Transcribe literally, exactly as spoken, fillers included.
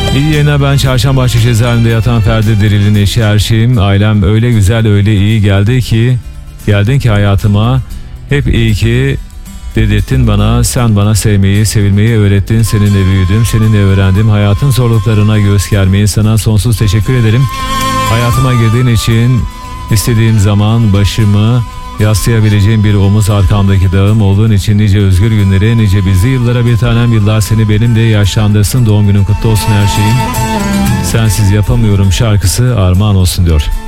İyi yayınlar, ben Çarşambaşı cezaevinde yatan Ferdi Diril'in eşi, her şeyim. Ailem öyle güzel, öyle iyi geldi ki, geldin ki hayatıma. Hep iyi ki dedirttin bana, sen bana sevmeyi, sevilmeyi öğrettin. Seninle büyüdüm, seninle öğrendim. Hayatın zorluklarına göğüs germeyi, sana sonsuz teşekkür ederim. Hayatıma girdiğin için, istediğim zaman başımı yaslayabileceğim bir omuz, arkamdaki dağım olduğun için nice özgür günlere, nice bizi yıllara bir tanem, yıllar seni benim de yaşlandırsın. Doğum günün kutlu olsun her şeyim. Sensiz yapamıyorum şarkısı armağan olsun diyor.